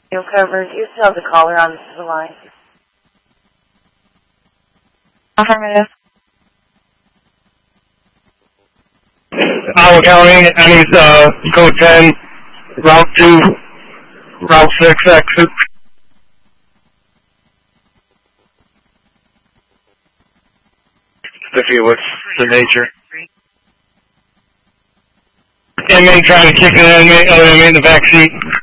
You'll cover. You still have the caller on the line. Affirmative. Howard County, I need code 10, route 2, route 6 exit. Stiffy, what's the nature? Inmate trying to kick an inmate, other inmate in the back seat.